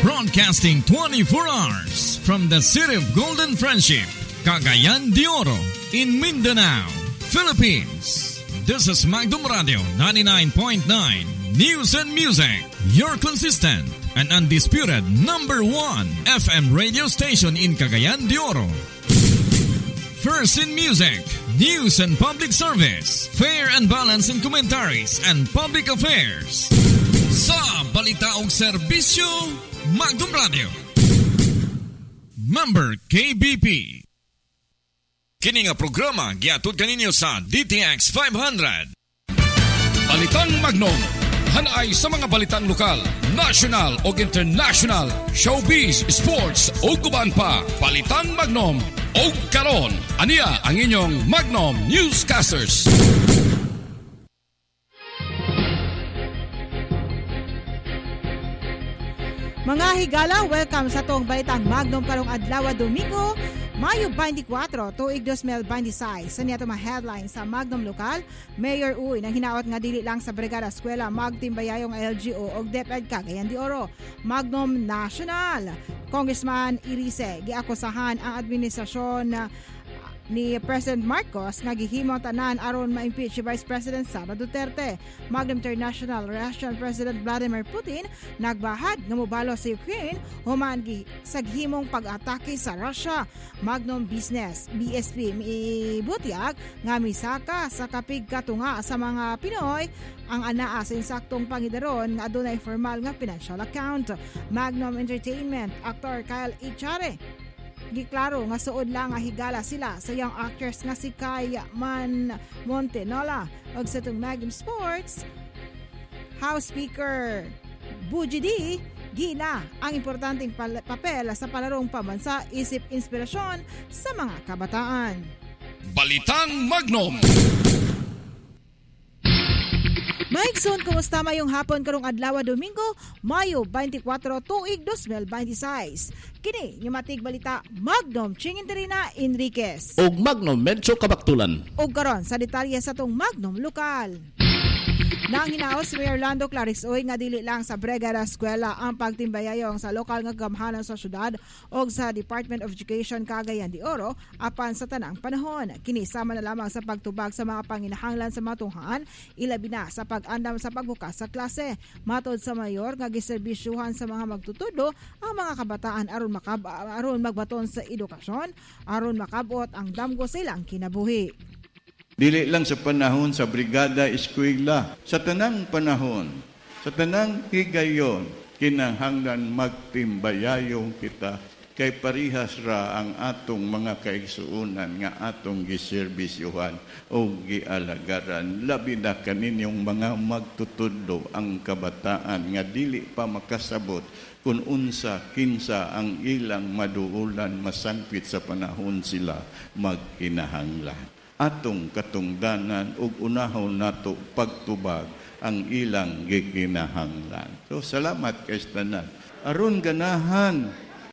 Broadcasting 24 hours from the city of Golden Friendship, Cagayan de Oro, in Mindanao, Philippines. This is Magnum Radio 99.9 News and Music, your consistent and undisputed #1 FM radio station in Cagayan de Oro. First in music, news and public service, fair and balanced in commentaries and public affairs. Sa balita ug serbisyo, Magnum Radio. Member KBP. Kini nga programa giatud kaninyo sa DTX 500. Balitang Magnum. Hanay sa mga balitang lokal, national o international, showbiz, sports o guban pa. Balitang Magnum o karon. Aniya ang inyong Magnum Newscasters. Mga higala, welcome sa tong balitang Magnum karong adlaw Domingo, Mayo 24, tuig 2026. Sa niya mga headlines sa Magnum Lokal, Mayor Uy nang hinaot nga dili lang sa Brigada Eskwela magtimbayayong LGU og DepEd Cagayan de Oro. Magnum National, Congressman Irise giakusahan ang administrasyon ni President Marcos nga gihimong tanan aron ma-impeach si Vice President Sara Duterte. Magnum International, Russian President Vladimir Putin nagbahad nga mobalo sa Ukraine human sa gihimong pag-atake sa Russia. Magnum Business, BSP mibutyag nga misaka sa kapig katunga sa mga Pinoy ang anaa sa insaktong pangidaron nga adunay formal nga financial account. Magnum Entertainment, actor Kyle Echare giklaro nga suod lang nga higala sila sa young actors nga si Kai Man Montenola. Og sa itong Magnum Sports, House Speaker Buji D gina ang importanteng papel sa palarong pambansa isip inspirasyon sa mga kabataan. Balitang Magnum. Maigsoon, kumusta mayong hapon karong adlaw Domingo, Mayo 24, tuig 2026. Kini yung matig balita Magnum Chinginterina Enriquez og Magnum Medyo Kabaktulan. Og karon sa detalye sa tong Magnum Lokal. Nang hinaos si Mayor Lando Clarix Uy nga dili lang sa Brigada Eskwela ang pagtimbayayong sa lokal nga gamhanan sa syudad o sa Department of Education Cagayan de Oro apan sa tanang panahon. Kini sama na lamang sa pagtubag sa mga panginahanglan sa matunghaan, ilabi na sa pag-andam sa pagbukas sa klase. Matod sa mayor nga giserbisyuhan sa mga magtutudo ang mga kabataan aron magbaton sa edukasyon, aron makabot ang damgo silang kinabuhi. Dili lang sa panahon sa Brigada Eskwela, sa tanang panahon, sa tanang higayon, kinahanglan magtimbayayong kita kay parihas ra ang atong mga kaigsuunan nga atong giserbisyuhan o gialagaran. Labi na kaninyong mga magtutudlo ang kabataan nga dili pa makasabot kung unsa kinsa ang ilang maduulan masangpit sa panahon sila magkinahanglan. Atong katungdanan ug unahon nato pagtubag ang ilang gikinahanglan. So salamat kay tanan. Aron ganahan.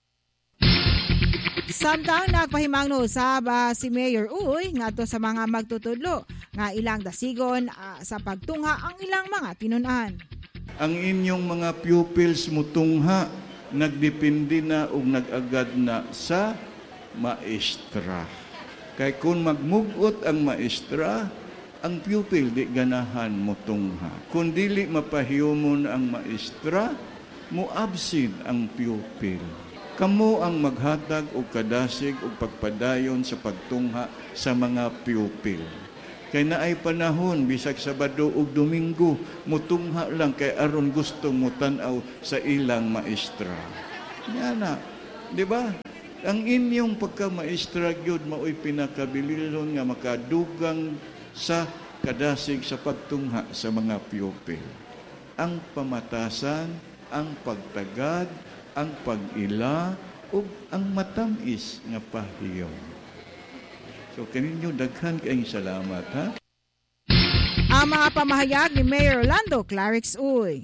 Samtang nagpahimangno usab si Mayor Uy ngadto sa mga magtutudlo nga ilang dasigon sa pagtungha ang ilang mga tinun-an. Ang inyong mga pupils mutungha nagdepende na ug nagagad na sa maestra. Kay kung magmugot ang maestra, ang pupil di ganahan mo tungha. Kung dili mapahiyumon ang maestra, muabsent ang pupil. Kamo ang maghatag o kadasig o pagpadayon sa pagtungha sa mga pupil. Kay naay panahon, bisag Sabado o Domingo, mutungha lang kay aron gusto mo tanaw sa ilang maestra. Yan na, di ba? Ang inyong pagka-maestra gyud maoy pinakabililon nga makadugang sa kadasig sa pagtungha sa mga pupil. Ang pamatasan, ang pagtagad, ang pag-ila, ug ang matamis nga pahiyon. So kaninyo daghan kayong salamat, ha? Ang mga pamahayag ni Mayor Lando Clarix Uy.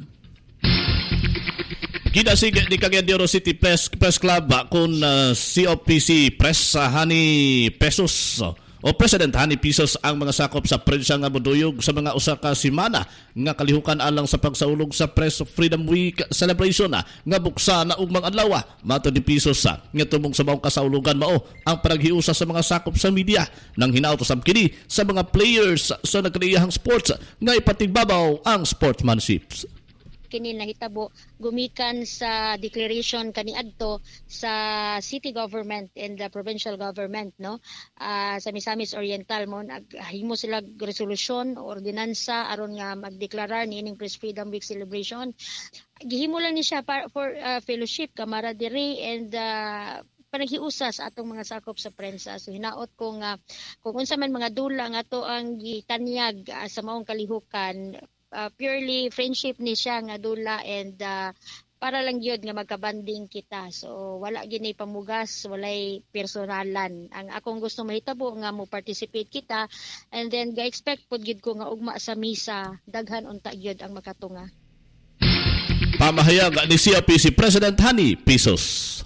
Kita si di Cagayan de Oro City Press Club kun COPC Press sa hani pesos o President Hani Pisos ang mga sakop sa prensa nga moduyog sa mga usa ka semana nga kalihukan alang sa pagsaulog sa Press Freedom Week celebration nga buksa na ug mga adlaw. Mato ni Pisos nga tumong sa maong kasaulugan mao ang panaghiusa sa mga sakop sa media nang hinaut usab kini sa mga players sa nagkadiyahang sports nga ipatigbabaw ang sportsmanship. Kini nahitabo gumikan sa declaration kaniadto sa city government and the provincial government, no, sa Misamis Oriental mo naghimo sila resolusyon o ordinansa aron nga magdeklarar niining Press Freedom Week celebration. Gihimo lang ni siya for fellowship, camaraderie and panaghiusa sa atong mga sakop sa prensa. So hinaot ko nga kung unsa man mga dula nga to ang gitanyag sa maong kalihukan, purely friendship ni siya nga dula and para lang gyud nga magkabanding kita. So wala gini pamugas, walay personalan. Ang akong gusto mahitabo nga mo participate kita and then ga-expect pud gyud ko nga ugma sa misa daghan unta gyud ang makatunga. Pamahayag ni CRPC President Hani Pisos.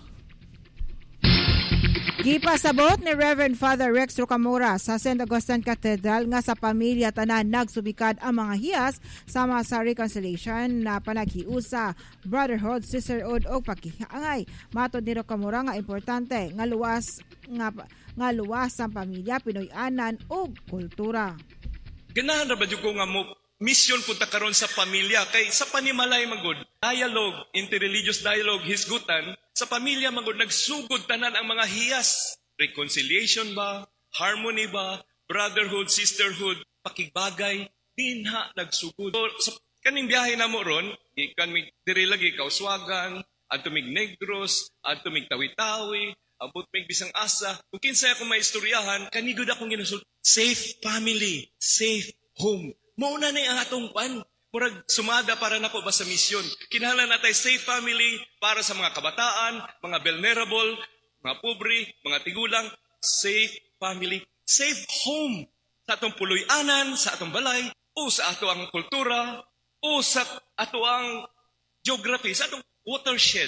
Gipasabot ni Reverend Father Rex Rocamora sa St. Augustine Cathedral nga sa pamilya tanan nagsubikad ang mga hiyas sama sa reconciliation na panaghiusa, brotherhood, sisterhood o pagkikiangay. Matod ni Rocamora nga importante nga luwas ang pamilya, Pinoy-anan o kultura. Ganahan ra ba jud ko nga mo mission punta karon sa pamilya kay sa panimalay magud dialogue, interreligious dialogue hisgutan sa pamilya magud nagsugod tanan ang mga hiyas, reconciliation ba, harmony ba, brotherhood, sisterhood, pakigbagay dinha nagsugod. So, kaning biyahe namo ron ikan mig diri lagi kauswagan adto mig Negros adto mig Tawi-Tawi abot mig bisang asa kung kinsay ako maistoryahan kanigud akong ginusult safe family, safe home. Mauna na ang atong pan. Murag sumada para nako ba sa misyon. Kinahanglan natay safe family para sa mga kabataan, mga vulnerable, mga pobre, mga tigulang. Safe family, safe home. Sa atong puloy-anan, sa atong balay, o sa ato ang kultura, o sa ato ang geography, sa atong watershed.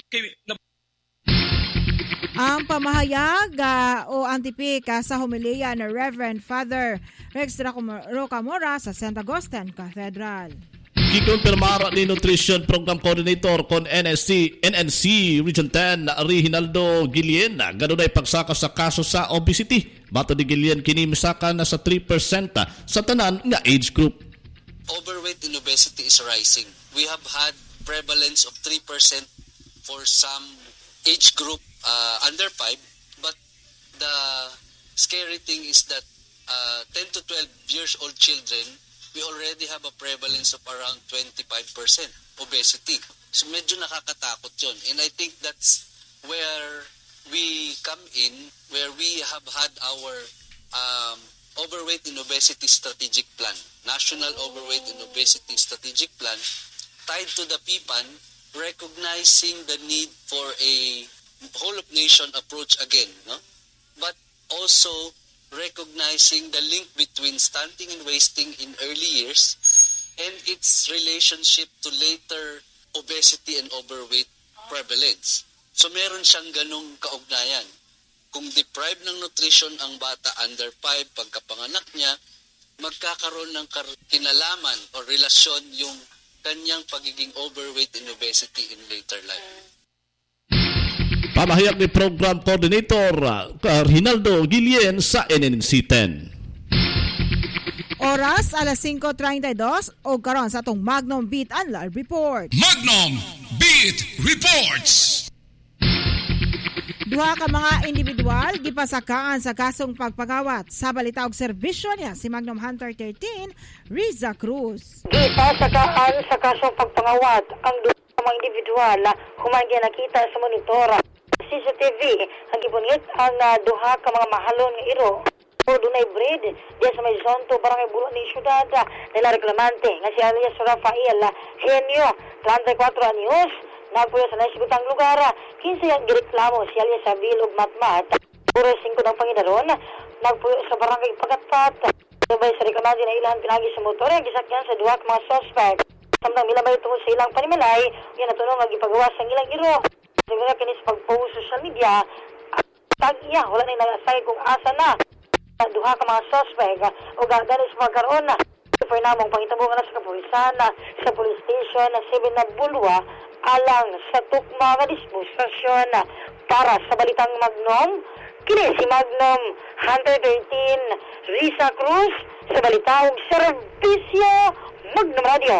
Ang pamahayag o antipik sa homilya ni Reverend Father Rex Rocamora sa St. Augustine Cathedral. Gikonfirmar ni Nutrition Program Coordinator kon NNC Region 10 Reginaldo Guillen ganun ay pagsaka sa kaso sa obesity. Bato ni Guillen kini misaka na sa 3% sa tanan nga age group. Overweight and obesity is rising. We have had prevalence of 3% for some age group under 5, but the scary thing is that 10 to 12 years old children, we already have a prevalence of around 25% obesity. So medyo nakakatakot yun. And I think that's where we come in, where we have had our overweight and obesity strategic plan, National Overweight and Obesity Strategic Plan, tied to the PPAN, recognizing the need for a whole of nation approach again, no? But also recognizing the link between stunting and wasting in early years and its relationship to later obesity and overweight prevalence. So meron siyang ganong kaugnayan. Kung deprived ng nutrition ang bata under 5 pagkapanganak niya, magkakaroon ng kinalaman o relasyon yung kanyang pagiging overweight and obesity in later life. Pamahayag ni Program Coordinator Reginaldo Guillen sa NNC 10. Oras alas 5:32 o karon sa atong Magnum Beat and Live Report. Magnum Beat Reports. Duha ka mga individual gipasakaan sa kasong pagpagawat sa balita og serbisyo niya si Magnum Hunter 13 Riza Cruz. Gipasakaan sa kasong pagpangawat ang duha ka mga individual human nakita sa monitor CCTV ang gibunit ang duha ka mga mahalon nga iro o dunay breed diya sa may zonto barangay Bulo ni syudad nila reklamante nga si alias Rafael Henyo 34 anyos nagpuyo sa naisibutang lugar 15 ang gireklamo si alias Sabil ug Matmat puro 5 ng Panginoon nagpuyo sa barangay Pagatpat sabay sa reklamante na ilang pinagi sa motor ang gisakyan sa duha ka mga suspect samtang milabay tungod sa ilang panimalay yan natunong nga gipagawas ang ilang iro. Siguro kini sa pag-post social media, tag iya, wala na nagasay kung asa na. duha ka mga suspect o gaganis magkaroon na namong pangitabungan na sa kapulisan sa police station na 7 na Bulwa alang sa tukma nga disposisyon para sa Balitang Magnom. Kini si Magnom Hunter 13 Risa Cruz sa Balitang Serbisyo Magnom Radio.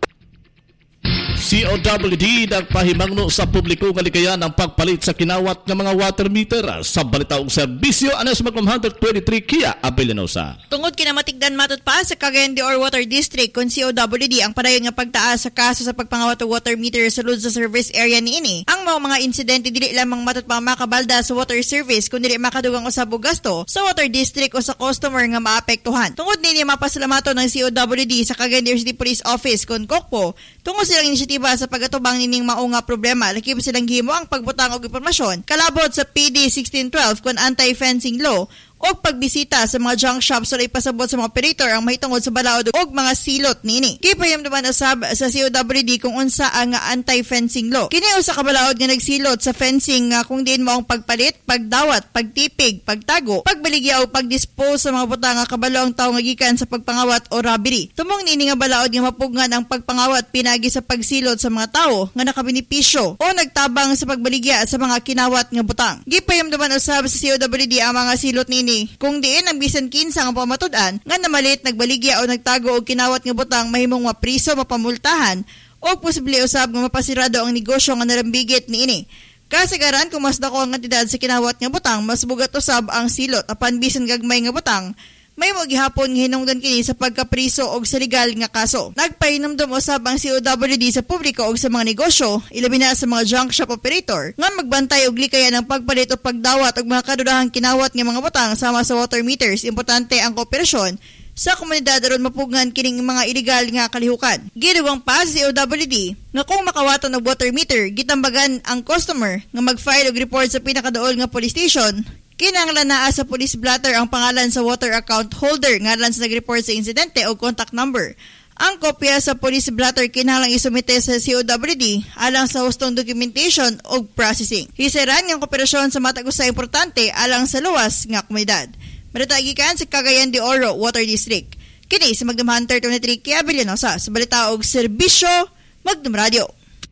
COWD nagpahimangno sa publiko nga ligayan ang pagpalit sa kinawat ng mga water meter sa balitaong serbisyo anas Magnom 123 Kia Abilinosa. Tungod kinamatigdan matut pa sa Cagayan de Oro Water District kung COWD ang padayon nga pagtaas sa kaso sa pagpangawat og water meter sa lud sa service area niini. Ang mga insidente dili lamang matut pa makabalda sa water service kundi dili makadugang usab og gasto sa water district o sa customer nga maapektuhan. Tungod nini mapasalamaton ng COWD sa Cagayan de Oro City Police Office kun Kokpo tungod silang inisyatiba sa pagatubang nining mao nga problema. Lakip silang gihimo ang pagbutang og impormasyon kalabot sa PD 1612 kun anti-fencing law o pagbisita sa mga junk shops o ipasabot sa mga operator ang mahitungod sa balaod o mga silot nini. Kipayam naman usab sa COWD kung unsa ang anti-fencing law. Kini usa ka balaod nga nagsilot sa fencing kung diin mo ang pagpalit, pagdawat, pagtipig, pagtago, pagbaligya o pagdispose sa mga butang nga kabalo ang tawo nga gikan sa pagpangawat o robbery. Tumong nini nga balaod nga mapugngan ang pagpangawat pinagi sa pagsilot sa mga tawo nga nakabenipisyo o nagtabang sa pagbaligya sa mga kinawat nga butang. Gipayam naman usab sa COWD ang mga silot nini kung diin ang bisan kinsa nga pamatud-an nga namalit, nagbaligya o nagtago og kinawat nga butang mahimong mapriso, mapamultahan o posible usab nga mapasirado ang negosyo nga narambigit niini. Kasagaran kung mas dako ang kantidad sa kinawat nga butang, mas bugat usab ang silot apan bisan gagmay nga butang may mo gihapon nga hinungdan kini sa pagkapriso og sa legal nga kaso. Nagpahinumdum usab ang COWD sa publiko og sa mga negosyo, ilabi na sa mga junk shop operator, nga magbantay og likayan ng pagpalit o pagdawat og mga kadudahang kinawat nga mga butang sama sa water meters. Importante ang kooperasyon sa komunidad aron mapugngan kining mga illegal nga kalihukan. Gidugang pa sa COWD nga kung makawaton og water meter, gitambagan ang customer nga mag-file og report sa pinakaduol nga police station. Kinahanglan naa sa police blotter ang pangalan sa water account holder ngalan sa nag-report sa insidente o contact number. Ang kopya sa police blotter kinahanglang isumite sa COWD alang sa hustong documentation o processing. Hiseran ng kooperasyon sa matag usa importante alang sa luwas nga komunidad. Maratagikan sa Cagayan de Oro Water District. Kini si Magnom Hunter 23 Kia Abilinosa sa balita og serbisyo Magnom Radio.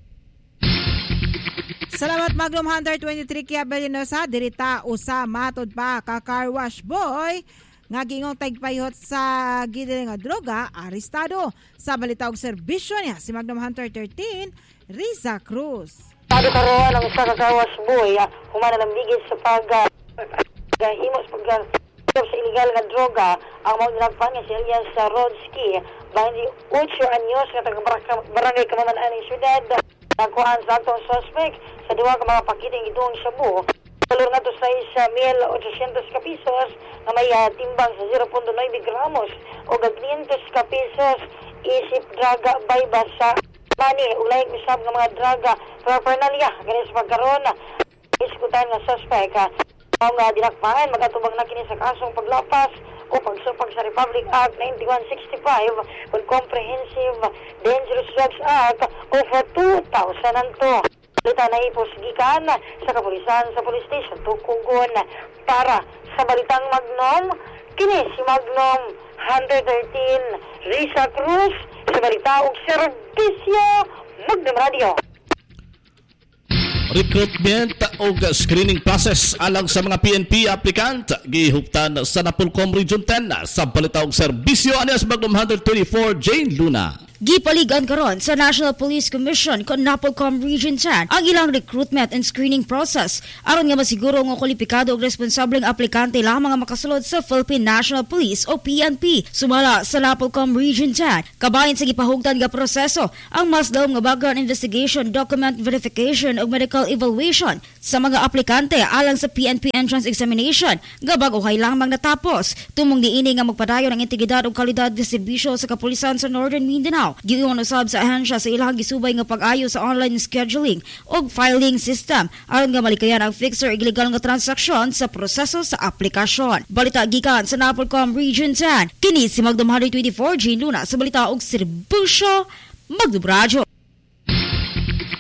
Salamat Magnom Hunter 23 Kia Abilinosa, dirita usa matod pa ka car wash boy nga gingong tagpayhot sa gidel nga droga arestado. Sa balita og serbisyo niya si Magnom Hunter 13 Risa Cruz. Tado karon ang isa ka car wash boy humana nambigit sa himos sa illegal nga droga ang mga ginagpan nga si Elias Rodsky 28 anyos nga taga barangay Kamaman-an ng syudad. Nakuhaan sa atong suspect sa duwa ka mga pakiting itong Shabu. Salur na to sa 1,800 ka pesos na may timbang sa 0.9 gramos o 500 ka pesos isip draga bayba sa mani. Ulay misab ng mga draga paraphernalia. Ganyan sa pagkaroon iskutan nga suspect ang dinakpahan magatubang na kini sa kasong paglapas o pagsupag sa Republic Act 9165 with Comprehensive Dangerous Drugs Act of 2002. Balita na iposgikan sa kapulisan sa police station Tukugon para sa Balitang Magnom. Kini si Magnom Hunter 13 Risa Cruz sa balita og serbisyo Magnom Radio. Recruitment o screening process alang sa mga PNP applicant gihuptan sa Napolcom Region 10 sa balitaong serbisyo anas Magnom 124 Jane Luna. Gipaligan karon sa National Police Commission kon Napolcom Region 10 ang ilang recruitment and screening process aron nga masiguro nga kwalipikado ug responsableng aplikante lamang ang makasulod sa Philippine National Police o PNP. Sumala sa Napolcom Region 10 kabahin sa gipahugdan nga proseso ang mas daw nga background investigation, document verification ug medical evaluation sa mga aplikante alang sa PNP entrance examination nga bag-ohay lamang natapos. Tumong niini nga magpadayon ang integridad ug kalidad ng serbisyo sa kapulisan sa Northern Mindanao. Giingon usab sa ahensya sa ilang gisubay nga pag-ayo sa online scheduling ug filing system aron nga malikayan ang fixer ug legal nga transaksyon sa proseso sa aplikasyon. Balita gikan sa Napolcom Region 10. Kini si Magnom 124 Jane Luna sa balita og serbisyo Magnom Radio.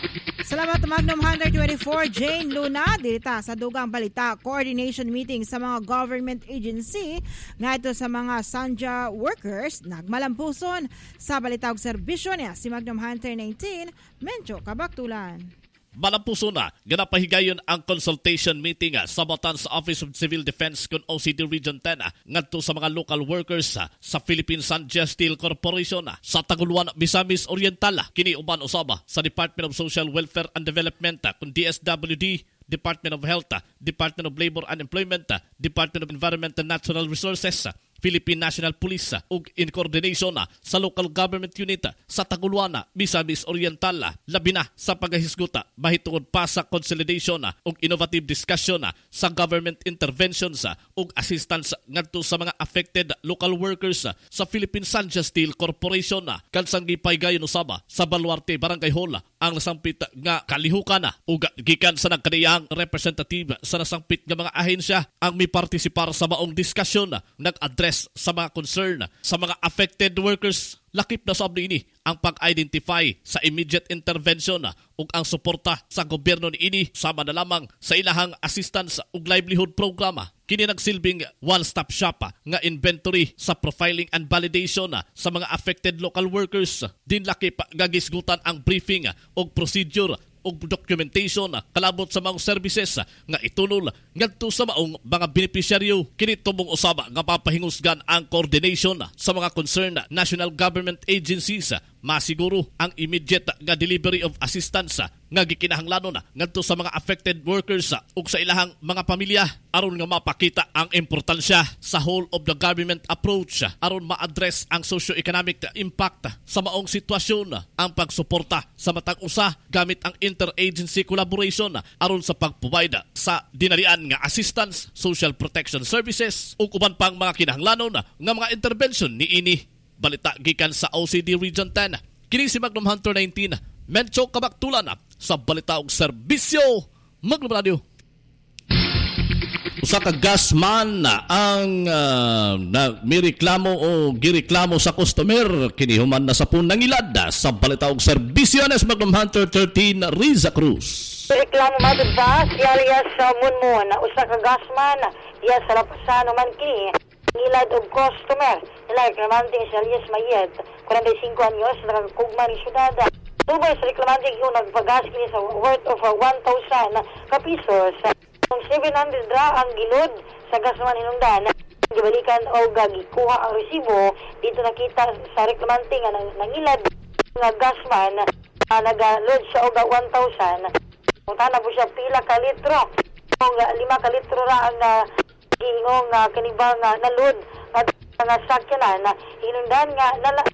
Salamat Magnum Hunter 24, Jane Luna, dita sa Dugang Balita, coordination meeting sa mga government agency nga ito sa mga sanja workers, nagmalampuson sa balita og serbisyo niya si Magnum Hunter 19, Mencho Kabaktulan. Malampuso na, ganapahigayon ang consultation meeting sa Batan's Office of Civil Defense kung OCD Region 10 ngadto sa mga local workers sa Philippine Sanja Steel Corporation sa Taguluan, Misamis Oriental. Kini uban usaba sa Department of Social Welfare and Development kung DSWD, Department of Health, Department of Labor and Employment, Department of Environment and Natural Resources, Philippine National Police ug in coordination sa local government unit sa Taguluan, Misamis Oriental, labi na sa paghisguta mahitungod pa sa consolidation ug innovative discussion sa government interventions ug assistance ngadto sa mga affected local workers sa Philippine Sanja Steel Corporation. Kansang gipaygayon usaba sa Baluarte Barangay Hall ang nasampit nga kalihukan ug gikan sa nagkaniyang representative sa nasampit nga mga ahensya ang mipartisipar sa maong diskusyon, nag-address sa mga concern sa mga affected workers. Lakip na sabli ini ang pag-identify sa immediate intervention ug ang suporta sa gobyerno niini sama na lamang sa ilahang assistance ug livelihood program. Kini nagsilbing one-stop shop nga inventory sa profiling and validation sa mga affected local workers. Din lakip gagisgutan ang briefing ug procedure ug documentation kalabot sa mga services nga itunol ngadto sa maong mga beneficiaryo. Kini tubong usaba nga papahingusgan ang coordination sa mga concerned national government agencies, masiguro ang immediate nga delivery of assistance nga gikinahanglanon ngadto sa mga affected workers ug sa ilahang mga pamilya aron nga mapakita ang importansya sa whole of the government approach aron ma-address ang socio-economic impact sa maong sitwasyon, ang pagsuporta sa matag usa gamit ang interagency collaboration aron sa pagprovide sa dinalian nga assistance, social protection services ug uban pang mga kinahanglanon nga mga intervention niini. Balita gikan sa OCD Region 10. Kini si Magnum Hunter 19, Mencho Kabaktulan sa balita og serbisyo Magnum Radio. Usa ka gasman ang may reklamo o gireklamo sa customer kini human na sa punang ilad sa balita og serbisyo sa Magnum Hunter 13, Riza Cruz. Reklamo matod ba si alias Munmun, usa ka gasman diya sa Lapasano man kini ngilad og customer nila reklamante si alias Mayet, 45 anyos, nakakugma ni syudad. Tubay sa reklamante yung nagpagas kini sa worth of 1,000 ka pisos. Kung 700 ra ang gilod sa gasman hinungdan, gibalikan o gikuha ang resibo. Dito nakita sa reklamante nga nangilad nga gasman nag-load siya og 1,000. Tana po siya pila ka litro. Kung 5 ka litro ra ang ingong kanibang nalod at nga sakyanan, hinungdan nga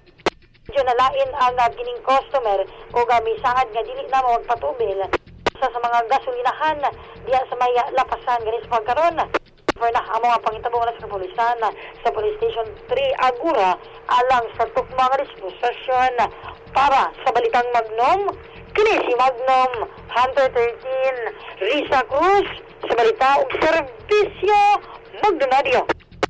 nalain ang kining customer o gamisaad nga dili na magpatubil sa mga gasolinahan diya sa may Lapasan ganis pagkaron. For na ang mga pangitabong na sa kapulisan sa Police Station 3 Agura alang sa tukmang disposisyon. Para sa Balitang Magnum, kini si Magnum Hunter 13, Riza Cruz sa balita ug serbisyo Magnum Radio.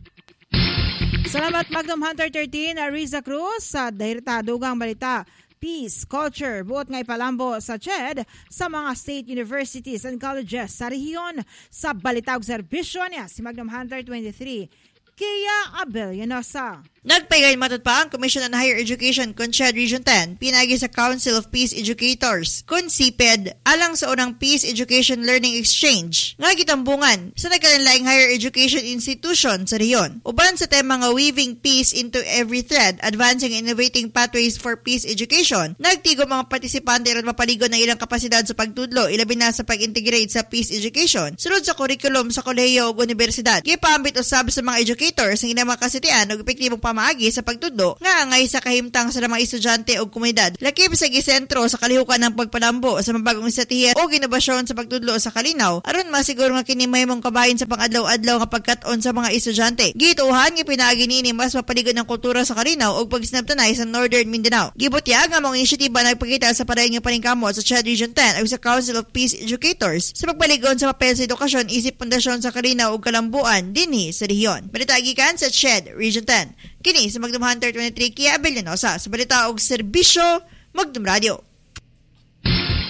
Salamat Magnum Hunter 13, Riza Cruz sa Dahirta Dugang Balita. Peace, culture, buot nga ipalambo sa CHED sa mga state universities and colleges sa rehiyon sa balita ug serbisyo niya si Magnum Hunter 23, Kia Abellanosa. Nagpaygayon matod pa ang Commission on Higher Education kung CHED Region 10, pinagi sa Council of Peace Educators, kung CPED, alang sa unang Peace Education Learning Exchange, nga gitambungan sa nagkalanlaing higher education institution sa rehiyon. Uban sa tema nga Weaving Peace into Every Thread, Advancing and Innovating Pathways for Peace Education, nagtigo mga partisipante ron mapaligon ng ilang kapasidad sa pagtudlo, ilabi na sa pag-integrate sa peace education, sunod sa kurikulum sa kolehiyo o universidad. Gipaambit usab sa mga educators ang ilang makasitian o epektibong pamaagi sa pagtudlo nga angay sa kahimtang sa mga estudyante o komunidad. Lakip sa gisentro sa kalihukan ng pagpalambo sa mabagong estratehiya o inobasyon sa pagtudlo sa kalinaw aron masiguro nga kini mahimong kabahin sa pang-adlaw-adlaw nga pagkat-on sa mga estudyante. Gituhan nga pinaagi niini mas mapaligon ng kultura sa kalinaw o pagsinabtanay sa Northern Mindanao. Gibutyag nga mga inisyatiba nagpakita sa parehong paningkamot sa CHED Region 10 o sa Council of Peace Educators sa pagpaligon sa papel sa edukasyon isip pundasyon sa kalinaw o kalambuan dinhi sa rehiyon. Balita gikan sa CHED Region 10. Kini sa Magnum Hunter 23, Kia Abellanosa sa balita og serbisyo Magnum Radio.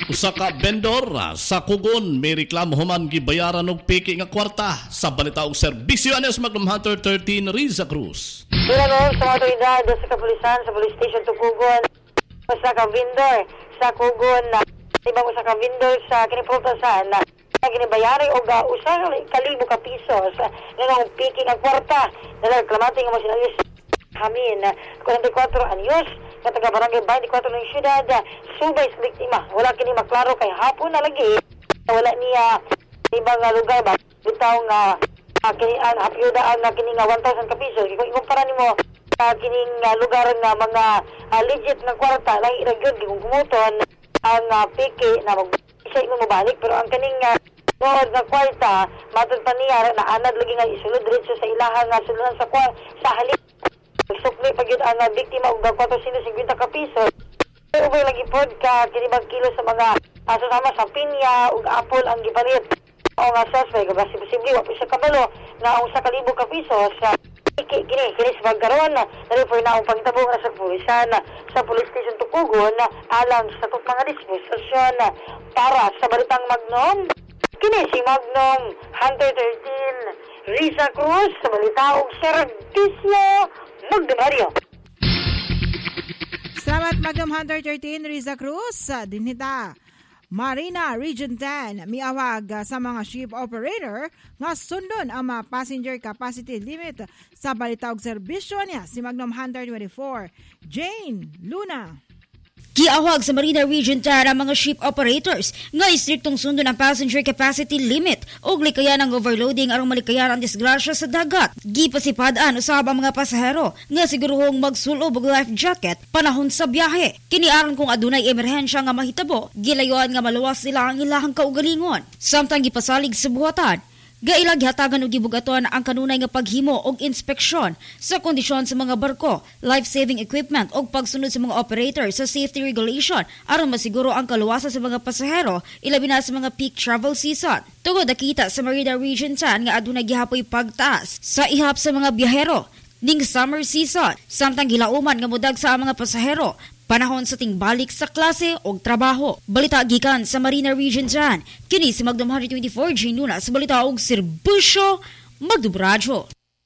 Usa ka vendor sa Kugon may reklamo human gibayaran og piki nga kwarta sa balita og serbisyo anes Magnum Hunter 13 Riza Cruz. Pinanong sa otoridad sa kapulisan sa Police Station Tukugon, usa ka vendor sa Kugon na ibang usa ka vendor sa kinipultasan na ginibayari og usa ka libo ka pisos nga piki nga kwarta na reklamante nga masinalis Hamin, 44 anyos, na taga Barangay 24 ng siyudad, subay sa biktima. Wala kini maklaro kay hapon na lagi. Wala niya ibang lugar ba? Bitaw nga hapyuda ang kini nga 1,000 ka piso. Kung ikumpara nimo kining lugar nga mga legit nga kwarta, lang iragyon, kung kumuton, ang piki na mag-isa mo mabalik. Pero ang kining nood nga kwarta, matod pa niya, naanad lagi nga isulod diretso sa ilahang nga sulunan sa halip. Sukli pag yun ang biktima og 450 ka piso. Ubay lagi pod ka kinibang kilo sa mga sasama sa pinya ug apple ang gipalit. O nga suspect basi posible wa sa kabalo nga ang 1,000 ka piso sa kini sa pagkaroon na refer na ang pangtabong sa pulisan sa Police Station Tukugon alang sa mga disposisyon para sa balitang Magnum. Kini si Magnum Hunter 13 Riza Cruz sa balita og serbisyo Magdamario. Salamat Magnum Hunter 13 Riza Cruz. Dinhita Marina Region 10 miawag sa mga ship operator nga sundon ang mga passenger capacity limit sa balita og serbisyo niya si Magnum Hunter 24 Jane Luna. Giawag sa Marina Region 10 ang mga ship operators nga istriktong sundon ang passenger capacity limit ug likayan ang overloading aron malikayan ang disgrasya sa dagat. Gipasipadaan usab ang mga pasahero nga siguruhong magsulob og life jacket panahon sa biyahe. Kini aron kung adunay emerhensya nga mahitabo, gilayon nga maluwas sila ang ilahang kaugalingon. Samtang gipasalig sa buhatan, gailag hatagan og gibugaton ang kanunay nga paghimo og inspeksyon sa kondisyon sa mga barko, life-saving equipment og pagsunod sa mga operator sa safety regulation aron masiguro ang kaluwasan sa mga pasahero ilabi na sa mga peak travel season. Tungod nakita sa Marina Region 10 nga adunay gihapoy pagtaas sa ihap sa mga biyahero ning summer season samtang gilauman nga mudag sa mga pasahero panahon sa tingbalik sa klase o trabaho. Balita gikan sa Marina Region 10. Kini si Magnum 124 Jane Luna sa balita og serbisyo Magdubradyo.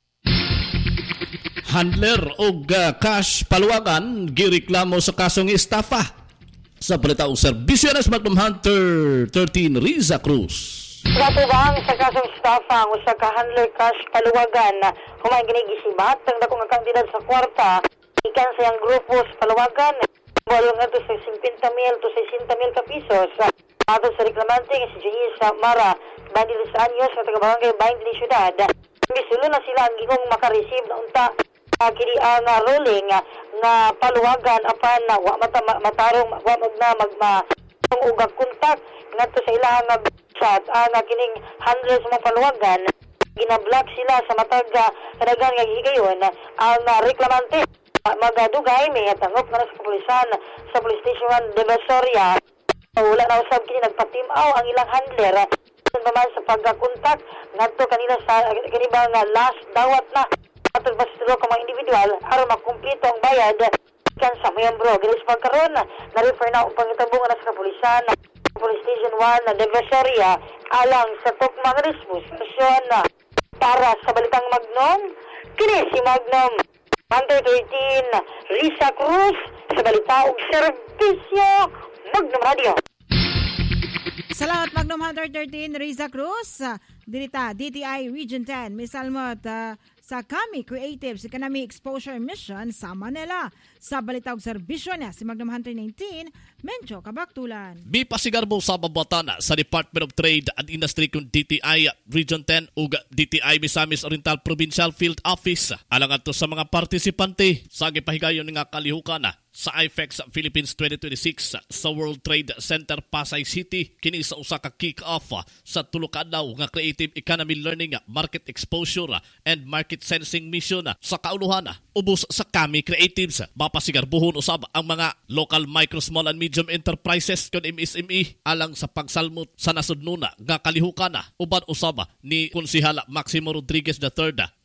Handler og cash paluwagan gireklamo sa kasong estafa. Sa balita og serbisyo na sa Magnum Hunter 13 Riza Cruz. Natubang sa kasong estafa ang usa ka handler cash paluwagan humay ginigisibat ang dakong kandidat sa kwarta ikan sa yang grupo sa paluwagan bolong ato sa 50,000 to 60,000 ka pisos ato sa reklamante nga si Janice Mara 22 anyos na taga Barangay 20 ni siyudad. Misulo na sila ang gingong makareceive na unta kini ang rolling nga paluwagan apan wa matarong wa magna ugag kontak ngadto sa ilahang chat ang kining handler sa mga paluwagan ginablock sila sa matag kadagan nga higayon ang reklamante magadugay may tangop na sa kapulisan sa Police Station Divisoria. Wala na usab kini nagpatimaw ang ilang handler naman sa pagkakontak ngadto kanila sa kanibang last dawat na atol basta ka mga individual aron makumpleto ang bayad kan sa miyembro. Ginis pagkaroon na-refer na ang pangitabungan na sa kapulisan Police Station 1 na Divisoria alang sa tukmang disposisyon para sa balitang Magnum. Kini si Magnum Hunter 13 Riza Cruz sa balita og serbisyo Magnum Radio. Salamat Magnum Hunter 13 Riza Cruz. Dirita DTI Region 10 may salmot sa Kami Creatives Economic Exposure Mission sa Manila. Sa balita og serbisyo niya si Magnum Hunter 19 Mencho Kabaktulan. Bipasigarbo sa babatana sa Department of Trade and Industry kung DTI Region 10 ug DTI Misamis Oriental Provincial Field Office alang ato sa mga partisipante sa gipahigayon nga kalihukan sa IFEX Philippines 2026 sa World Trade Center Pasay City. Kini sa usa ka kick-off sa tulo ka adlaw nga Creative Economy Learning, Market Exposure and Market Sensing Mission sa kauluhan ubos sa Kami Creatives. Mapasigarbuhon usab ang mga local micro, small and medium enterprises kon MSME alang sa pagsalmot sa nasudnona nga kalihukan uban usab ni Konsehala Maximo Rodriguez III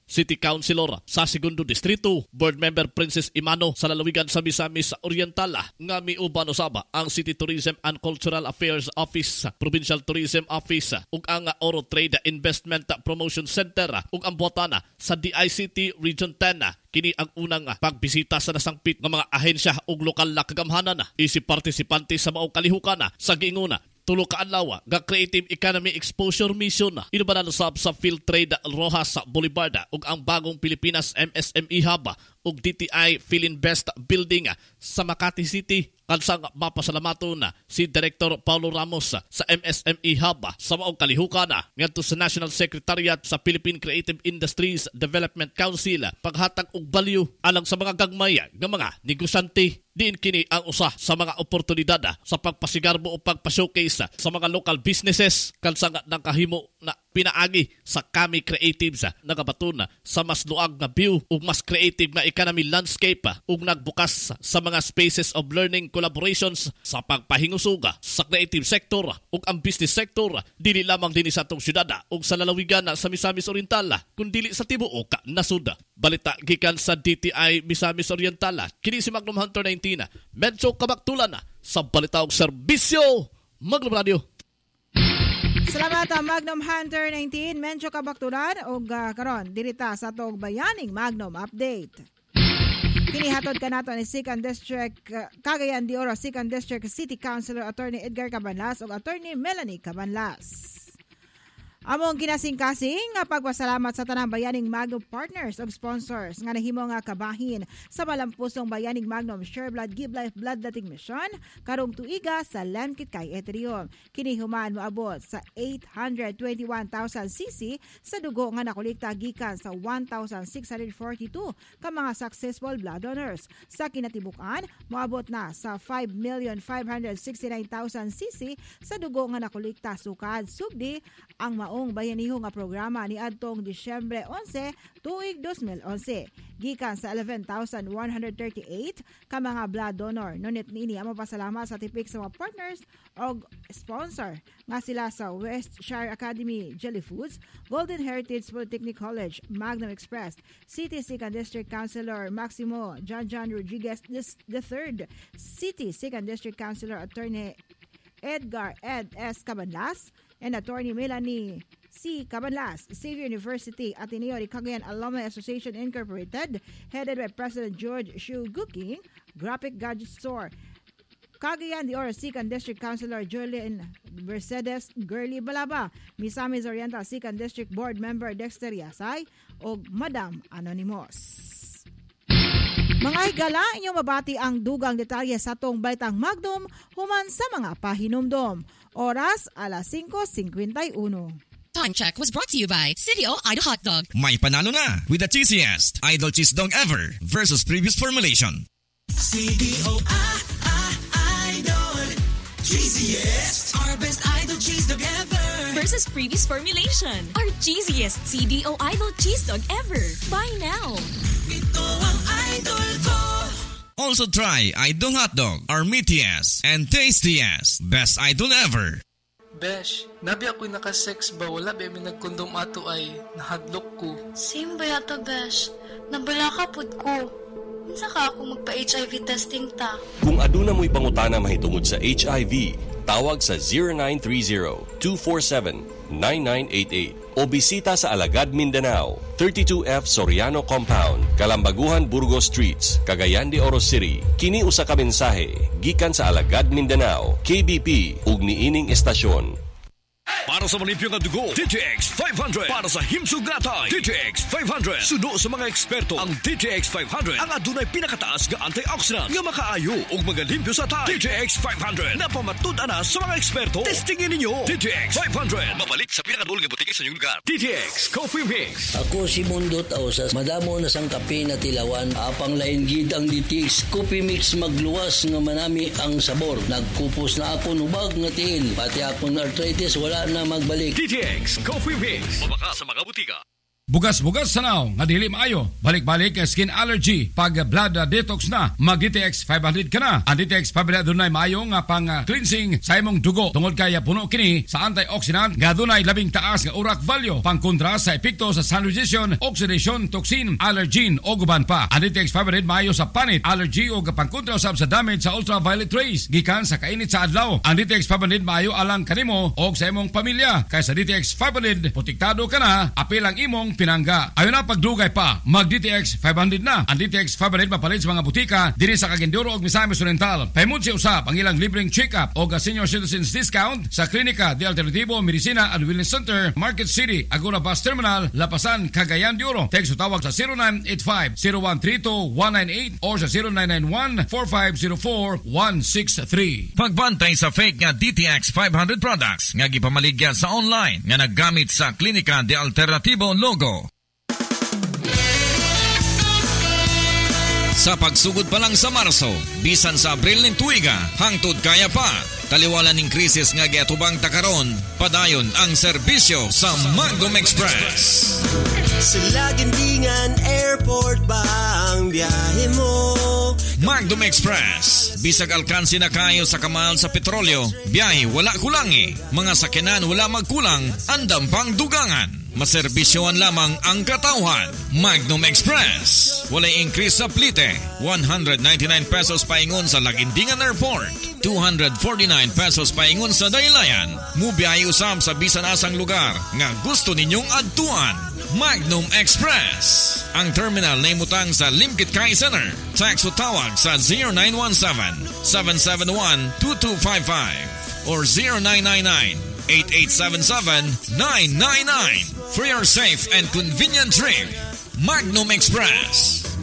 City Councilor sa Segundo Distrito, Board Member Princess Imano sa lalawigan sa Misamis Oriental nga miuban usaba ang City Tourism and Cultural Affairs Office, Provincial Tourism Office ug ang Oro Trade Investment Promotion Center ug ang buhatana sa DICT Region 10. Kini ang unang pagbisita sa nasangpit ng mga ahensya ug lokal na kagamhanan. Isip partisipante sa maong kalihukan sa giinguna tulo ka adlaw nga Creative Economy Exposure Mission inubanan sa Field Trade Rojas Boulevard ug ang bagong Pilipinas MSME Hub ug DTI Philinvest Building sa Makati City. Kansang mapasalamaton si Director Paulo Ramos sa MSME Hub sa maong kalihukan ngadto sa National Secretariat sa Philippine Creative Industries Development Council paghatag og balyo alang sa mga gagmay nga mga negosyante. Diin kini ang usa sa mga oportunidad sa pagpasigarbo o pagpa-showcase sa mga local businesses kansang nakahimo na pinaagi sa kami creatives nagabaton sa mas luag na view ug mas creative na economy landscape ug nagbukas sa mga spaces of learning collaborations sa pagpahingusuga sa creative sector ug ang business sector dili lamang dinhi sa atong syudad ug sa lalawigan sa Misamis Oriental kundi sa tibuok nasud. Balita gikan sa DTI Misamis Oriental, kini si Magnum Hunter 19 medyo kabaktulan sa balita ug serbisyo Magnum Radio. Salamat Magnum Hunter 19 medyo kabaktulan og karon dirita sa tong bayaning Magnum Update. Kini hatod kanato ni 2nd District Cagayan de Oro 2nd District City Councilor Attorney Edgar Cabanlas ug Attorney Melanie Cabanlas. Among kinasing-kasing nga pagpasalamat sa tanang bayaning Magnum partners ug sponsors nga nahimo nga kabahin sa malampusong bayaning Magnum Share Blood Give Life Bloodletting Mission karong tuiga sa Lemkit kay Ethereum. Kini human moabot sa 821,000 cc sa dugo nga nakolekta gikan sa 1,642 ka mga successful blood donors. Sa kinatibukan, moabot na sa 5,569,000 cc sa dugo nga nakolekta sukad sugdi ang maong bayaniho nga programa ni adtong Disyembre 11 tuig 2011 gikan sa 11,138 ka mga blood donor. Ngunit niini amo pasalamat sa tipik sa mga partners o sponsor nga sila sa West Shire Academy Jelly Foods, Golden Heritage Polytechnic College, Magnum Express, City 2nd District Councilor Maximo John Rodriguez III, City 2nd District Councilor Attorney Edgar Ed S. Cabanlas, and Attorney Melanie C. Cabanlas, Xavier University Ateneo de Cagayan Alumni Association Incorporated, headed by President George Shu Guking, Graphic Gadget Store, Cagayan de Oro 2nd District Councilor Julian Mercedes Gurley Balaba, Misamis Oriental 2nd District Board Member Dexter Yasay, o Madam Anonymous. Mga higala, inyong mabati ang dugang detalye sa tong Balitang Magnum human sa mga pahinumdom. Oras, alas 5:51. Time check was brought to you by City O Idol Hot Dog. May panalo na with the cheesiest Idol Cheese Dog ever versus previous formulation. CDO Idol, cheesiest, our best Idol Cheese Dog ever versus previous formulation, our cheesiest CDO Idol Cheese Dog ever. Buy now. Ito ang idol ko. Also try Idol Hot Dog, our meatiest and tastiest best idol ever. Besh, nabi ako'y nakasex ba? Wala ba may nagkondom ato ay nahadlok ko. Same ba yata, Besh? Nabalakapod ko. Minsa ka ako magpa-HIV testing ta. Kung aduna mo'y pangutana mahitungod sa HIV, tawag sa 0930-247-9988 o bisita sa Alagad, Mindanao, 32F Soriano Compound, Kalambaguhan, Burgos Streets, Cagayan de Oro City. Kini usa ka mensahe gikan sa Alagad, Mindanao, KBP ug niining estasyon. Para sa malimpyo nga dugo, DTX 500. Para sa himsog natay, DTX 500. Suno sa mga eksperto, ang DTX 500 ang adunay pinakataas nga antioxidant nga makaayo ug magalimpyo sa tay. DTX 500 na pamatud-an na sa mga eksperto. Testingin ninyo. DTX 500. Mabalik sa pinakadul nga butiki sa inyong lugar. DTX Coffee Mix. Ako si Mundo Tausas. Madamo na sang kape na tilawan. Apang lain gid ang DTX Coffee Mix magluwas nga manami ang sabor. Nagkupos na ako nubag nga tiil. Pati akong arthritis wala na magbalik. DTX Coffee Mix. Mabaka sa mga butika. Bugas-bugas sanaw nga dili maayo, balik-balik kay skin allergy, pag blood detox na, mag DTX 500 ka na. Ang DTX 500 dunay maayo nga pang cleansing sa imong dugo tungod kaya puno kini sa antioxidant nga dunay labing taas nga uric value, pang kontra sa epekto sa sun radiation, oxidation, toxin, allergen o guban pa. Ang DTX 500 maayo sa panit, allergy o pang kontra sa damage sa ultraviolet rays gikan sa kainit sa adlaw. Ang DTX 500 maayo alang kanimo o sa imong pamilya, kay sa DTX 500 protektado ka na, apil ang imong pinangga. Ayon na pagdugay pa, mag DTX 500 na. Ang DTX 500 mapalit sa mga butika diri sa Cagayan ug Misamis Oriental. Paymunsi usab ang ilang libreng check-up o senior citizens discount sa Klinika de Alternativo Medicina and Wellness Center, Market City, Agora Bus Terminal, Lapasan, Cagayan de Oro. Text o tawag sa 0985-0132-198 o sa 0991-4504-163. Pagbantay sa fake nga DTX 500 products nga gipamaligya sa online nga naggamit sa Klinika de Alternativo logo. Sa pagsugod pa lang sa Marso, bisan sa Abril ning tuiga, hangtod kaya pa. Taliwalan ning krisis nga giatubang takaron, padayon ang serbisyo sa Magnum Express. Sa Lagindingan Airport ba ang biyahe mo? Magnum Express. Bisag alkansi na kayo sa kamal sa petrolyo, biyahe wala kulangi. Mga sakyanan wala magkulang, andam pang dugangan. Maserbisyoan lamang ang katawhan. Magnum Express. Walay increase sa plite. 199 pesos paingon sa Lagindingan Airport. 249 pesos paingon sa Daylayan. Mubiyahe usab sa bisan asang lugar nga gusto ninyong adtuan. Magnum Express. Ang terminal na imutang sa Limkit Kai Center. Tax o tawag sa 0917-771-2255 or 0999-8877-999 for your safe and convenient trip. Magnum Express.